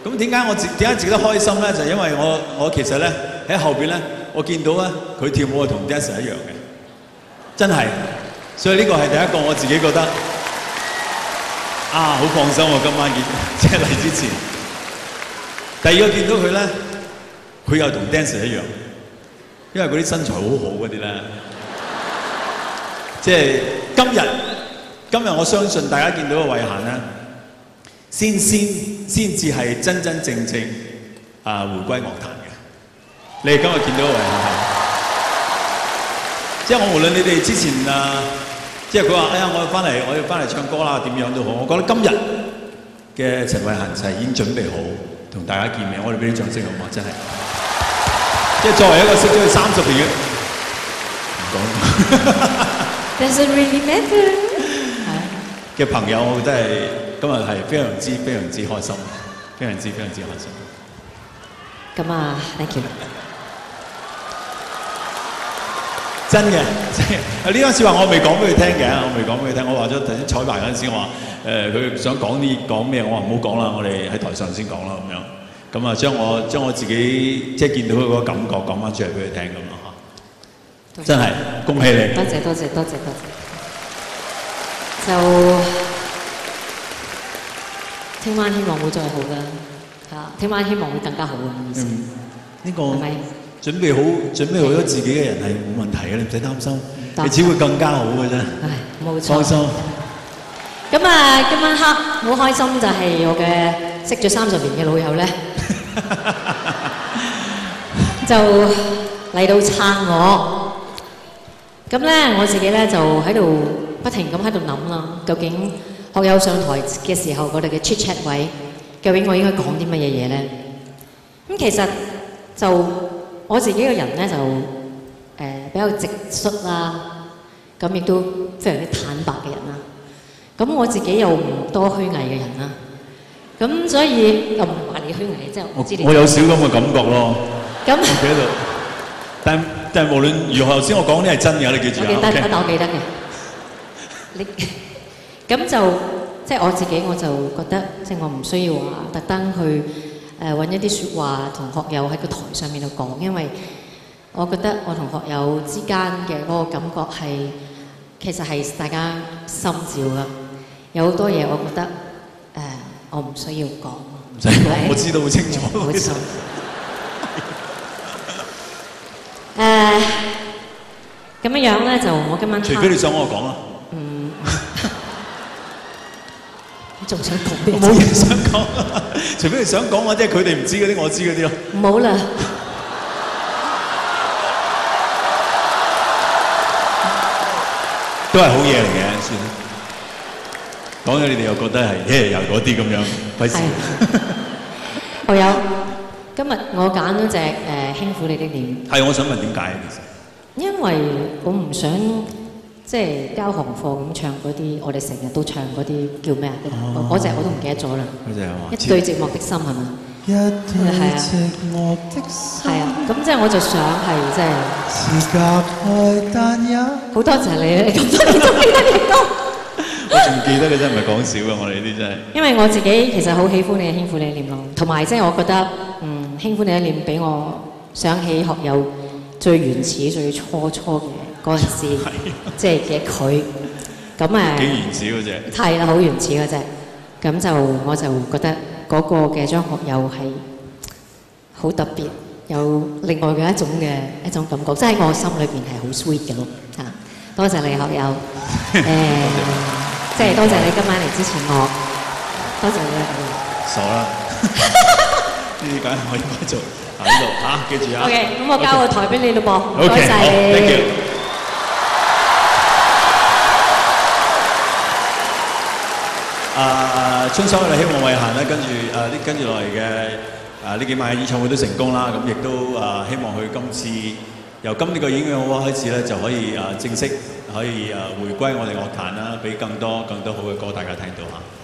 咁點解我點解值得開心咧？就係因為我其實咧喺後邊咧，我見到咧佢跳舞係同 Dancer 一樣嘅，真係。所以呢個係第一個我自己覺得好放心喎，今晚見即係嚟之前。第二個見到佢咧，佢又同 Dancer 一樣，因為嗰啲身材好好嗰啲咧，即係今日我相信大家見到嘅慧嫻咧，先至係真真正正回歸樂壇嘅。你哋今日見到嘅慧嫻係，即係我無論你哋之前即係佢話我要翻嚟唱歌啦，點樣都好，我覺得今日嘅陳慧嫻就係已經準備好同大家見面，我哋俾啲掌聲好嘛？真係，即係作為一個識咗佢30年嘅，唔講。Doesn't really matter。嘅朋友，我覺得係今日係非常之開心，非常之開心。 咁啊 ，thank you。 真嘅，呢番説話我未講俾佢聽嘅，我話咗頭先彩排嗰陣時，我話佢想講咩，我話唔好講啦，我哋喺台上先講啦咁樣。咁啊，將我自己即係見到佢嗰個感覺講翻出嚟俾佢聽咁咯嚇。真係恭喜你！ 多謝。就聽晚希望會再好啦，聽晚希望會更加好嘅意思。 呢個係咪？準備好咗自己嘅人係冇問題嘅，你唔使擔心，你只會更加好嘅啫。 冇錯。 放心。 咁啊，今晚黑好開心就係我嘅識咗30年嘅老友咧，就嚟到撐我。咁咧，我自己咧就喺度不停咁喺度諗啦，究竟學友上台嘅時候，我哋嘅 chit chat 位，究竟我應該講啲乜嘢嘢咧？咁其實就我自己個人咧就比較直率啦，咁亦都非常之坦白嘅人啦。咁我自己又唔多虛偽嘅人啦。咁所以又唔係話你虛偽，即係我知你。 我有少咁嘅感覺咯。 咁我記得，但係無論如何，頭先我講啲係真嘅，你記住啊。 我記得嘅。你咁就即係我自己，我就覺得即係我唔需要話特登去。揾一啲説話同學友喺個台上面度講，因為我覺得我同學友之間嘅嗰個感覺係其實係大家心照噶。有好多嘢我覺得我唔需要講。 唔使講，我知道好清楚。 冇錯。咁樣咧就我今晚除非你想我講啦。 仲想講咩？ 冇嘢想講，除非你想講嘅，即係佢哋唔知嗰啲，我知嗰啲咯。 唔好啦。 都係好嘢嚟嘅，算啦。講咗你哋又覺得係又嗰啲咁樣，費事。 學友，今日我揀咗隻輕撫你的臉。 係，我想問點解其實？因為我唔想。即係交行貨咁唱嗰啲，我哋成日都唱嗰啲叫咩啊？嗰隻我都唔記得咗啦。 嗰隻係嘛？ 一對寂寞的心係嘛？一對寂寞的心。係啊，咁即係我就想係即係。好多謝你咁多年都記得嘅歌。 我仲記得你真係唔係講笑㗎，我哋呢啲真係。因為我自己其實好喜歡你嘅輕撫你的臉咯，同埋即係我覺得輕撫你的臉俾我想起學友最原始、最初嘅。嗰陣時，即係嘅佢，咁幾原始嗰隻， 係啦，好原始嗰隻，咁就我就覺得嗰個嘅張學友係好特別，有另外嘅一種感覺，即係喺我心裏邊係好 sweet 嘅咯嚇。多謝你學友，即係多謝你今晚嚟支持我，多謝你啊！ 傻啦，呢啲梗係我應該做喺度嚇，記住啊。 OK， 咁我交個台俾你咯噃，唔該曬你。 Thank you。春秋我哋希望慧嫻咧，跟住落嚟嘅呢幾晚嘅演唱會都成功啦，咁亦都希望佢今次由今呢個演唱會開始咧，就可以正式可以回歸我哋樂壇啦，俾更多好嘅歌大家聽到嚇。